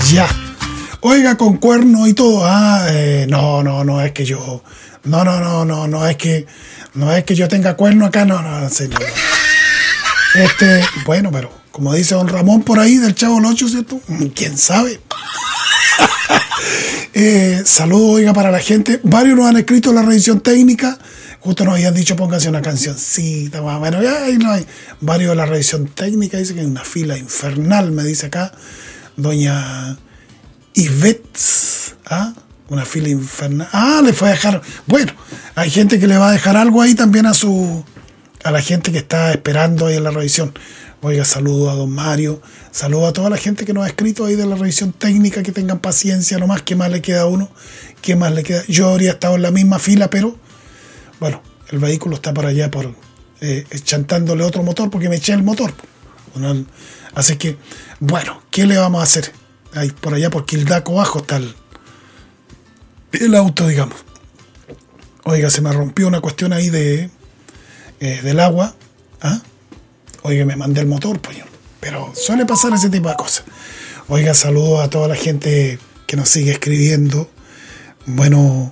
Ya. Oiga, con cuerno y todo. No, es que yo... No, es que yo tenga cuerno acá, no, señor. Bueno, pero como dice don Ramón por ahí del Chavo del Ocho, ¿cierto? ¿Quién sabe? Saludos, oiga, para la gente. Varios nos han escrito la revisión técnica. Justo nos habían dicho, póngase una cancioncita más o menos. Ahí no hay. Varios de la revisión técnica. Dice que hay una fila infernal, me dice acá doña Ivette. Una fila infernal. Le fue a dejar. Bueno, hay gente que le va a dejar algo ahí también a la gente que está esperando ahí en la revisión. Oiga, saludo a don Mario, saludo a toda la gente que nos ha escrito ahí de la revisión técnica, que tengan paciencia nomás, ¿qué más le queda a uno? ¿Qué más le queda? Yo habría estado en la misma fila, pero bueno, el vehículo está por allá chantándole otro motor porque me eché el motor. Bueno, así que, bueno, ¿qué le vamos a hacer? Ahí por allá por Quildaco Bajo está el auto, digamos. Oiga, se me rompió una cuestión ahí del agua. Oiga, me mandé el motor, pues, pero suele pasar ese tipo de cosas. Oiga, saludos a toda la gente que nos sigue escribiendo. Bueno,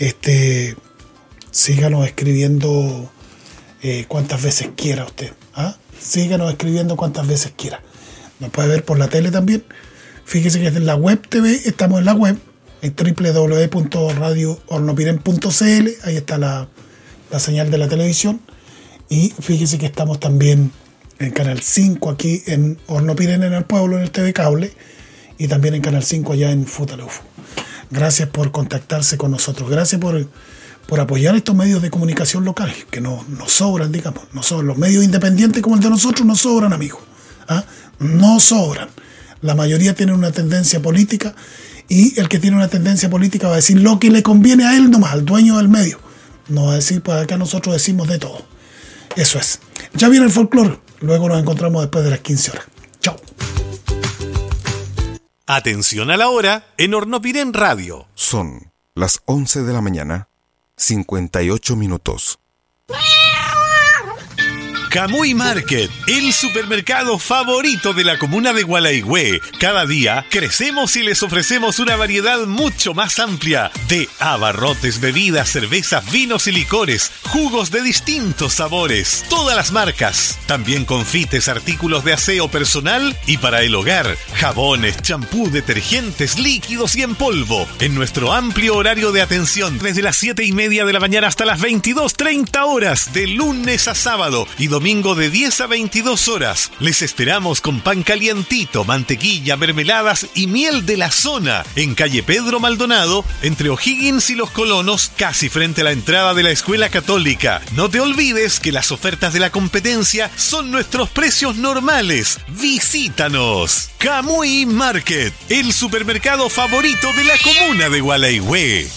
síganos escribiendo cuantas veces quiera usted. Síganos escribiendo cuantas veces quiera. Nos puede ver por la tele también. Fíjese que es en la web TV, estamos en la web, en www.radiohornopiren.cl. Ahí está la señal de la televisión. Y fíjese que estamos también en Canal 5 aquí en Hornopiren, en el pueblo, en el TV Cable, y también en Canal 5 allá en Futaleufo. Gracias por contactarse con nosotros. Gracias por apoyar estos medios de comunicación locales, que nos sobran, digamos. No sobran. Los medios independientes como el de nosotros no sobran, amigos. No sobran. La mayoría tienen una tendencia política, y el que tiene una tendencia política va a decir lo que le conviene a él nomás, al dueño del medio. No va a decir, pues acá nosotros decimos de todo. Eso es. Ya viene el folclore. Luego nos encontramos después de las 15 horas. Chao. Atención a la hora en Hornopiren Radio. Son las 11 de la mañana, 58 minutos. Camuy Market, el supermercado favorito de la comuna de Gualaigüe. Cada día crecemos y les ofrecemos una variedad mucho más amplia de abarrotes, bebidas, cervezas, vinos y licores, jugos de distintos sabores, todas las marcas. También confites, artículos de aseo personal y para el hogar, jabones, champú, detergentes, líquidos y en polvo. En nuestro amplio horario de atención, desde las 7:30 de la mañana hasta las 22:30 horas, de lunes a sábado y domingo de 10 a 22 horas. Les esperamos con pan calientito, mantequilla, mermeladas y miel de la zona en calle Pedro Maldonado, entre O'Higgins y Los Colonos, casi frente a la entrada de la Escuela Católica. No te olvides que las ofertas de la competencia son nuestros precios normales. ¡Visítanos! Camuy Market, el supermercado favorito de la comuna de Gualaigüe.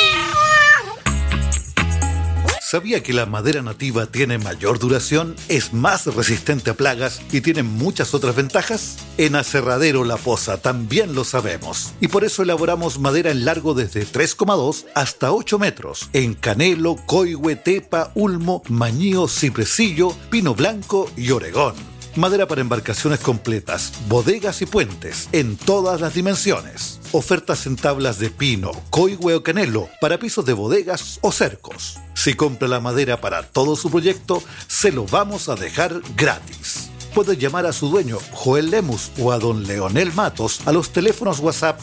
¿Sabía que la madera nativa tiene mayor duración, es más resistente a plagas y tiene muchas otras ventajas? En Aserradero La Poza también lo sabemos. Y por eso elaboramos madera en largo desde 3,2 hasta 8 metros. En canelo, coigüe, tepa, ulmo, mañío, cipresillo, pino blanco y oregón. Madera para embarcaciones completas, bodegas y puentes, en todas las dimensiones. Ofertas en tablas de pino, coigüe o canelo, para pisos de bodegas o cercos. Si compra la madera para todo su proyecto, se lo vamos a dejar gratis. Puede llamar a su dueño, Joel Lemus, o a don Leonel Matos a los teléfonos WhatsApp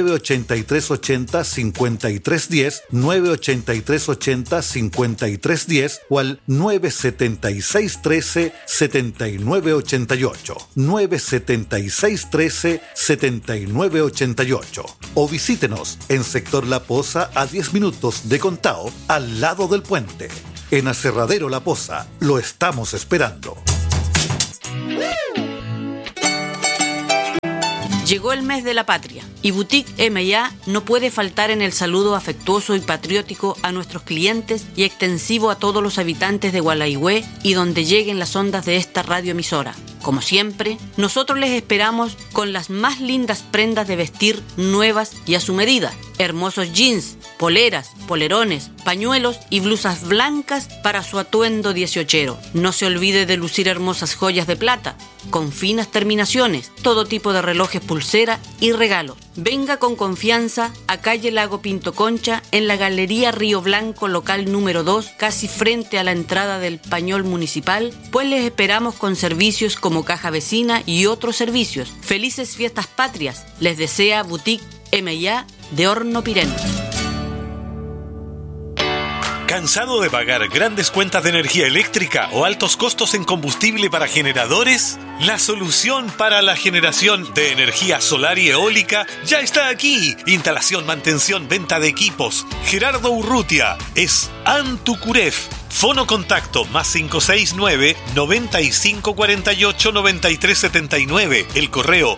98380-5310, 98380-5310 o al 97613-7988, 97613-7988. O visítenos en Sector La Poza a 10 minutos de Contao, al lado del puente. En Aserradero La Poza, lo estamos esperando. Llegó el mes de la patria y Boutique M&A no puede faltar en el saludo afectuoso y patriótico a nuestros clientes y extensivo a todos los habitantes de Gualaigüe y donde lleguen las ondas de esta radioemisora. Como siempre, nosotros les esperamos con las más lindas prendas de vestir nuevas y a su medida. Hermosos jeans, poleras, polerones, pañuelos y blusas blancas para su atuendo 18ero. No se olvide de lucir hermosas joyas de plata, con finas terminaciones, todo tipo de relojes, pulsera y regalos. Venga con confianza a calle Lago Pinto Concha, en la Galería Río Blanco, local número 2, casi frente a la entrada del Pañol Municipal, pues les esperamos con servicios como caja vecina y otros servicios. Felices fiestas patrias, les desea Boutique M&A de Horno Pirén. ¿Cansado de pagar grandes cuentas de energía eléctrica o altos costos en combustible para generadores? La solución para la generación de energía solar y eólica ya está aquí. Instalación, mantención, venta de equipos. Gerardo Urrutia es Antucuref. Fono contacto +569 9548 9379. El correo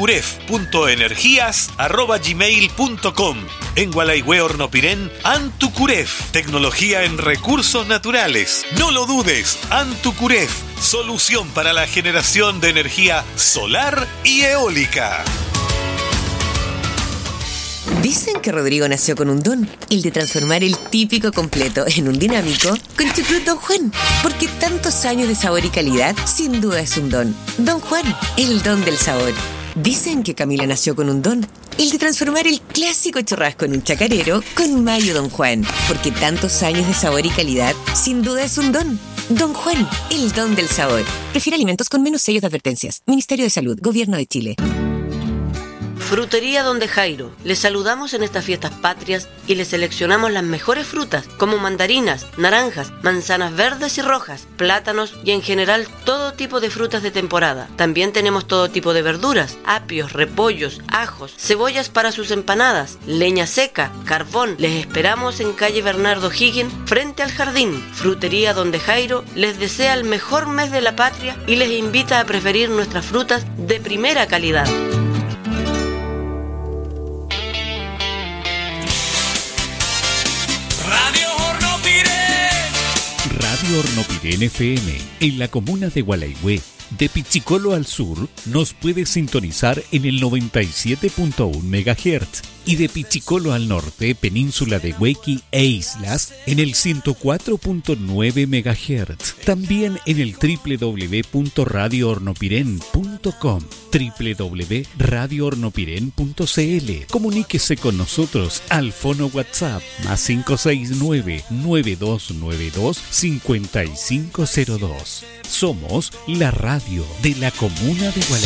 antucuref.energías@gmail.com. En Gualaihue, Hornopirén, Antucuref. Tecnología en recursos naturales. No lo dudes, Antucuref. Solución para la generación de energía solar y eólica. Dicen que Rodrigo nació con un don, el de transformar el típico completo en un dinámico con Chucrut Don Juan. Porque tantos años de sabor y calidad, sin duda es un don. Don Juan, el don del sabor. Dicen que Camila nació con un don, el de transformar el clásico churrasco en un chacarero con mayo Don Juan. Porque tantos años de sabor y calidad, sin duda es un don. Don Juan, el don del sabor. Prefiere alimentos con menos sellos de advertencias. Ministerio de Salud, Gobierno de Chile. Frutería Donde Jairo. Les saludamos en estas fiestas patrias y les seleccionamos las mejores frutas, como mandarinas, naranjas, manzanas verdes y rojas, plátanos y en general todo tipo de frutas de temporada. También tenemos todo tipo de verduras, apios, repollos, ajos, cebollas para sus empanadas, leña seca, carbón. Les esperamos en calle Bernardo Higgins, frente al jardín. Frutería Donde Jairo les desea el mejor mes de la patria y les invita a preferir nuestras frutas de primera calidad. Radio Hornopirén FM, en la comuna de Gualaihue. De Pichicolo al sur, nos puede sintonizar en el 97.1 MHz y de Pichicolo al norte, península de Huequi e islas, en el 104.9 MHz. También en el www.radiohornopirén.com, www.radiohornopirén.cl. Comuníquese con nosotros al fono WhatsApp +569-9292-5502. Somos la radio de la comuna de Gualaihue.